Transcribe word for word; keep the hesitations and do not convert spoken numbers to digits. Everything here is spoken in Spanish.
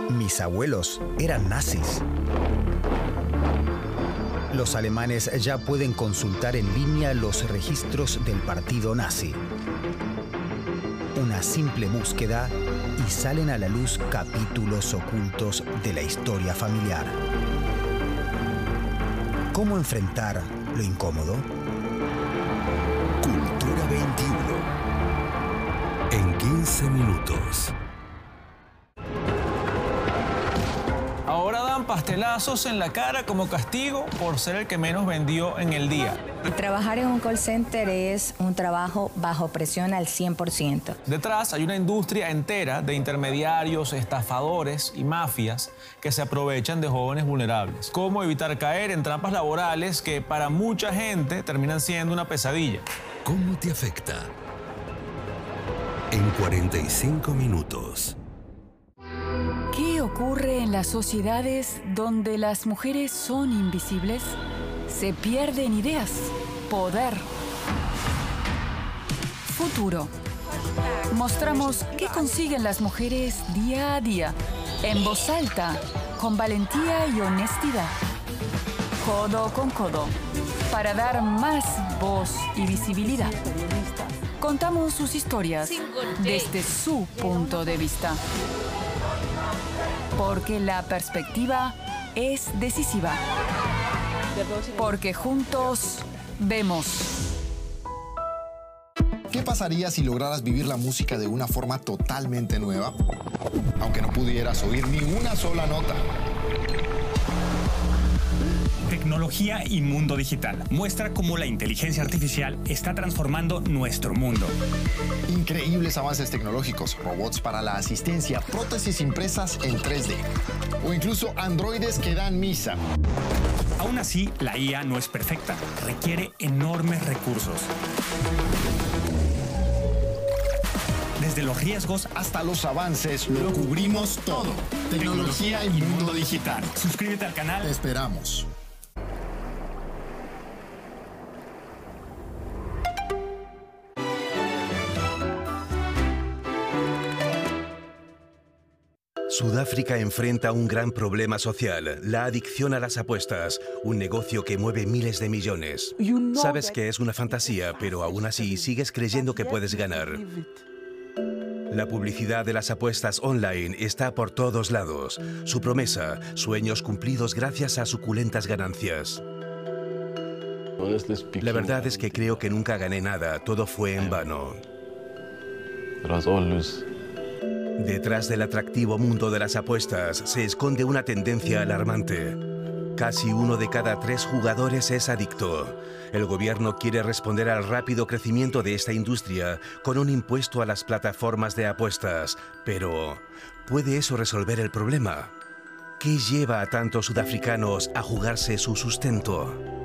Mis abuelos eran nazis. Los alemanes ya pueden consultar en línea los registros del partido nazi. Una simple búsqueda y salen a la luz capítulos ocultos de la historia familiar. ¿Cómo enfrentar lo incómodo? Cultura veintiuno. En quince minutos. Ahora dan pastelazos en la cara como castigo por ser el que menos vendió en el día. Trabajar en un call center es un trabajo bajo presión al cien por ciento. Detrás hay una industria entera de intermediarios, estafadores y mafias que se aprovechan de jóvenes vulnerables. ¿Cómo evitar caer en trampas laborales que para mucha gente terminan siendo una pesadilla? ¿Cómo te afecta? En cuarenta y cinco minutos. ¿Qué ocurre en las sociedades donde las mujeres son invisibles? Se pierden ideas, poder, futuro. Mostramos qué consiguen las mujeres día a día, en voz alta, con valentía y honestidad, codo con codo, para dar más voz y visibilidad. Contamos sus historias desde su punto de vista. Porque la perspectiva es decisiva. Porque juntos vemos. ¿Qué pasaría si lograras vivir la música de una forma totalmente nueva? Aunque no pudieras oír ni una sola nota. Tecnología y mundo digital. Muestra cómo la inteligencia artificial está transformando nuestro mundo. Increíbles avances tecnológicos, robots para la asistencia, prótesis impresas en tres D o incluso androides que dan misa. Aún así, la I A no es perfecta. Requiere enormes recursos. Desde los riesgos hasta los avances, lo cubrimos todo. Tecnología y mundo digital. Suscríbete al canal. Te esperamos. Sudáfrica enfrenta un gran problema social, la adicción a las apuestas, un negocio que mueve miles de millones. Sabes que es una fantasía, pero aún así sigues creyendo que puedes ganar. La publicidad de las apuestas online está por todos lados. Su promesa, sueños cumplidos gracias a suculentas ganancias. La verdad es que creo que nunca gané nada, todo fue en vano. Detrás del atractivo mundo de las apuestas se esconde una tendencia alarmante. Casi uno de cada tres jugadores es adicto. El gobierno quiere responder al rápido crecimiento de esta industria con un impuesto a las plataformas de apuestas. Pero, ¿puede eso resolver el problema? ¿Qué lleva a tantos sudafricanos a jugarse su sustento?